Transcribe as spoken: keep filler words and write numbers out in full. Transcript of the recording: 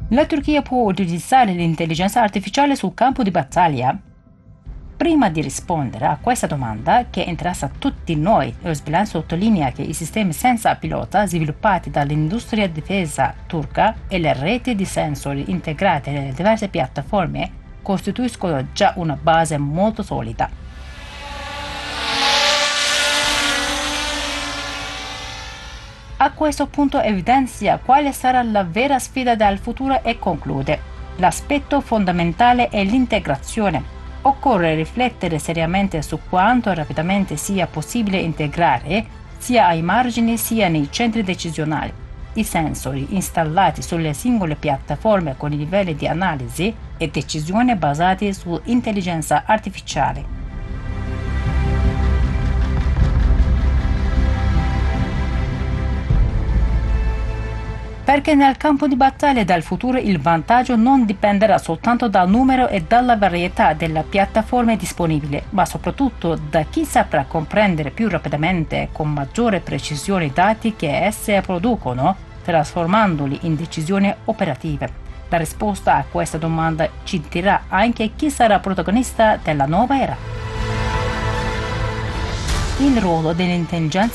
La Turchia può utilizzare l'intelligenza artificiale sul campo di battaglia? Prima di rispondere a questa domanda, che interessa tutti noi, lo sbilancio sottolinea che i sistemi senza pilota sviluppati dall'industria difesa turca e le reti di sensori integrate nelle diverse piattaforme costituiscono già una base molto solida. A questo punto evidenzia quale sarà la vera sfida del futuro e conclude: l'aspetto fondamentale è l'integrazione. Occorre riflettere seriamente su quanto rapidamente sia possibile integrare, sia ai margini sia nei centri decisionali, i sensori installati sulle singole piattaforme con i livelli di analisi e decisione basati sull'intelligenza artificiale. Perché nel campo di battaglia del futuro il vantaggio non dipenderà soltanto dal numero e dalla varietà delle piattaforme disponibili, ma soprattutto da chi saprà comprendere più rapidamente e con maggiore precisione i dati che esse producono, trasformandoli in decisioni operative. La risposta a questa domanda ci dirà anche chi sarà protagonista della nuova era. Il ruolo dell'intelligenza